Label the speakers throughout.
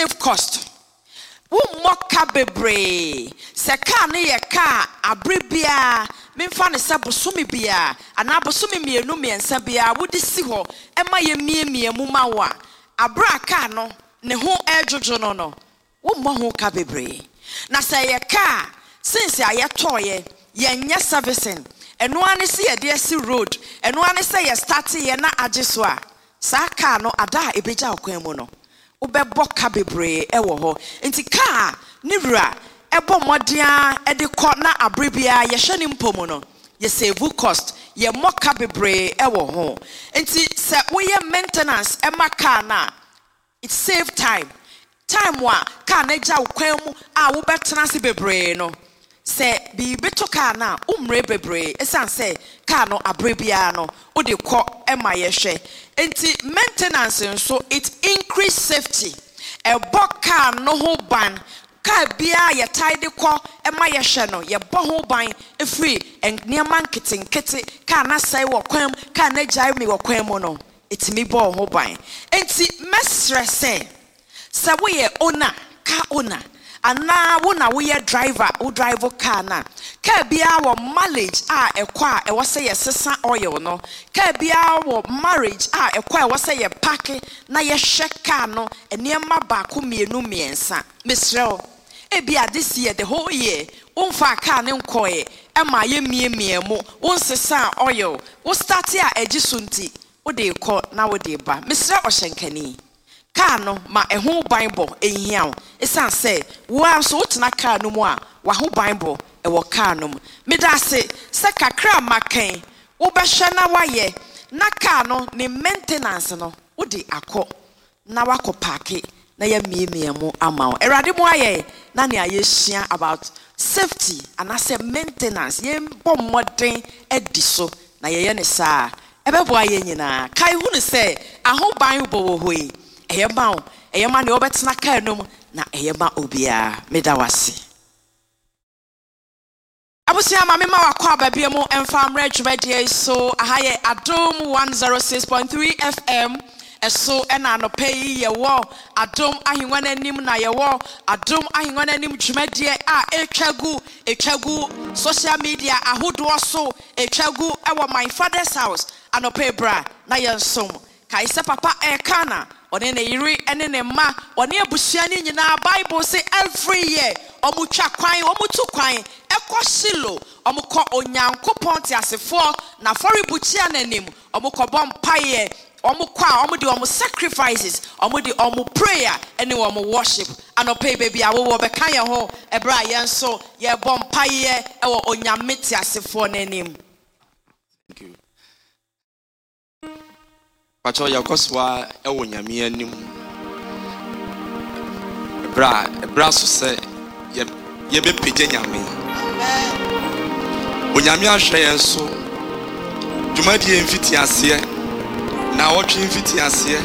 Speaker 1: save cost. Wo moka bebre se ka ne ye ka abribia memfa ne se bosome bia ana bosome mienu miensa bia wo de si ho e ma ye miemie mu ma wa abra ka no ne ho ejojo no wo mo ho ka bebre na se ye ka since aye toye ye nya servicing eno ane se ye de si road eno ane se ye start ye na ageso a sa ka no ada ebeja okwan mu no ubebo ka bebre ewo ho enti ka ni wura ebo modia e de ko na abribia ye hye ni mpomu no ye save cost ye moka bebre ewo ho enti se wo ye maintenance e maka na it save time wa ka na ja ukwan mu a wo betena se bebre no se bi beto ka na umre bebre esan se ka no abribia no wo de ko e ma ye hwe enti maintenance so it increase safety e boka no ho ban ka bia ye tidy ko e ma ye hwe no ye bo ho ban e free en niam nkete ka na sai wo kwam ka na jai me wo kwam mo no etimi bo ho ban enti mesre se wo ye owner ka owner ana wo na wo ye driver wo drive car na ka bia wo mileage a ekwa e wo se ye sesa oil no ka bia wo marriage a ekwa e wo se ye park na ye hwe car no eniema ba ko mienu miensa mesrel e bia this year the whole year won fa car ne nkoye e ma ye miemie mu won sesa oil wo start a egisunti wo de ko na wo de ba mesrel ohyenkani car no ma ehu bible ehia esan say wo so tena car no mu a wa ho bible e wo car no mu me da se kakra makan wo be hwe na waye na car no ne maintenance no wo di akọ na wako park na ya miemie mu ama wo erade mu aye na ne aye hia about safety and as maintenance ye bom modern ediso na ye ne saa ebebo aye nyina kai hu ne se aho bible wo hoi eyema ne obetena ka enum na eyema obia medawase abusia ma mema wakọ ababie mu emfa mra dwumadie so ahaye Adom 106.3 FM eso ena anope ye wo Adom ahinwa nanim na ye wo Adom ahinwa nanim dwumadie a etwagu social media ahodo so etwagu ewo my father's house anope bra na ye nsom kai se papa ekana one ne yiri ene ne ma one abusua ni nyina Bible say every year omu twa kwan omu tu kwan ekọ Shilo omu kọ Onyankopon ti asefo na foribuchi ananim omu kọ bom paye omu kwa omu di omu sacrifices omu di omu prayer ene omu worship anope baby awo be kan ye ho ebra ye nso ye bom paye ewo Onyame ti asefo nanim.
Speaker 2: Thank you. Pacho yakoswa ewo Nyame anim bra so se ye be peje Nyame Onyame ahwe yenso dwumadi emfiti ase na wotwe emfiti ase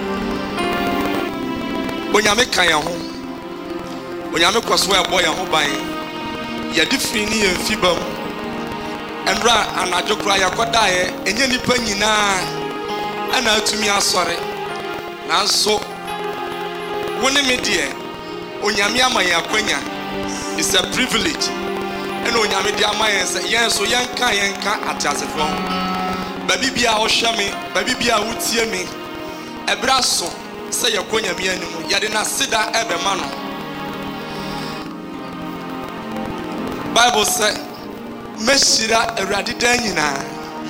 Speaker 2: Onyame kan ye ho Onyame kwaso ebo ye ho ban ye difri ni emfibam enra anadwokra yakoda ye enye nipa nyina ana atumi asore nanso woni me de Onyame amaye akwanya is a privilege and Onyame de amaye say yenso yenka atasefo baby bia wo hwe me baby bia wotie me ebra so say yakwanya me anim yade na sida ebe ma no Bible say meshira erade dan nyina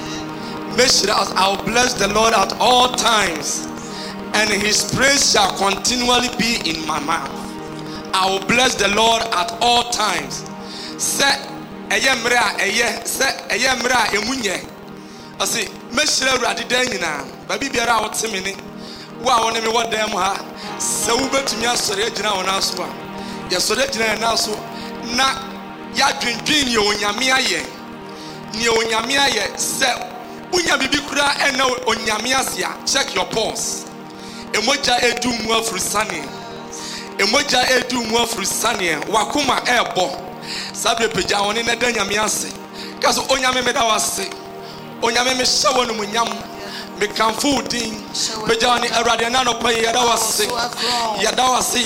Speaker 2: I will bless the Lord at all times, and his praise shall continually be in my mouth. I will bless the Lord at all times. Say, ayemra emunye. I say, meshira radidanyina. Baby biara wotemini. Wa woni me wodam ha. Se wubetumi asore agina wona so a. Ye sore agina na so na ya dwendwen ye Onyame aye. Ni Onyame aye se Unya bibi kura ena Onyame asia. Check your pulse. Emoja edu mu afrusane. Emoja edu mu afrusane. Wakuma ebo. Sabre peja woni na da Nyame ase. Kaso Onyame meda wase. Onyame me hyewo no munyam. Me kanfo din. Peja woni Awurade na no pa yada wase. Yada wase.